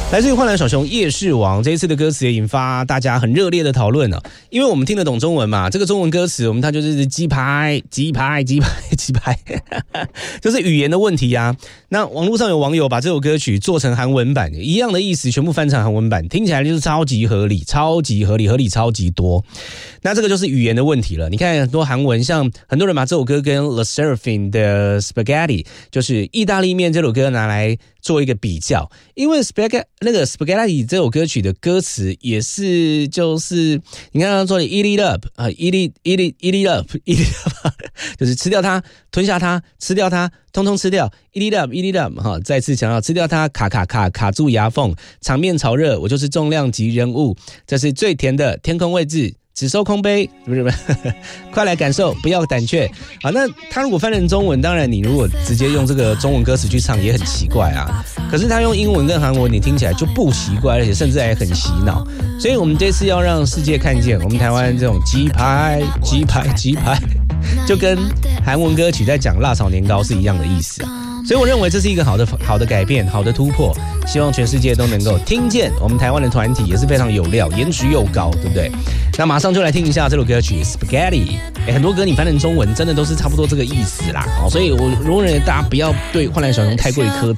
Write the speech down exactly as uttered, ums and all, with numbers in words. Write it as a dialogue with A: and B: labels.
A: 来自于幻蓝小熊夜市王这一次的歌词也引发大家很热烈的讨论了，因为我们听得懂中文嘛，这个中文歌词我们它就是鸡排鸡排鸡排鸡排，就是语言的问题啊。那网络上有网友把这首歌曲做成韩文版，一样的意思全部翻成韩文版，听起来就是超级合理，超级合理，合理超级多。那这个就是语言的问题了。你看很多韩文，像很多人把这首歌跟 Le Sserafim 的 Spaghetti 就是意大利面这首歌拿来做一个比较，因为 Spaghetti 那个 Spaghetti 这首歌曲的歌词也是就是你看他说的 eat it up 啊 eat it eat it eat it up eat it up 就是吃掉它，吞下它，吃掉它，通通吃掉 eat it up eat it up 哈，再次强调吃掉它，卡卡卡卡住牙缝，场面炒热，我就是重量级人物，这是最甜的天空位置。只收空杯，不是不是，快来感受，不要胆怯。好，那他如果翻成中文，当然你如果直接用这个中文歌词去唱也很奇怪啊。可是他用英文跟韩文，你听起来就不奇怪，而且甚至还很洗脑。所以我们这次要让世界看见，我们台湾这种鸡排、鸡排、鸡排，就跟韩文歌曲在讲辣炒年糕是一样的意思啊。所以我认为这是一个好的好的改变，好的突破，希望全世界都能够听见。我们台湾的团体也是非常有料，颜值又高，对不对？那马上就来听一下这首歌曲 Spaghetti。欸，很多歌你翻成中文真的都是差不多这个意思啦，所以我容忍大家不要对幻蓝小熊太过于苛责。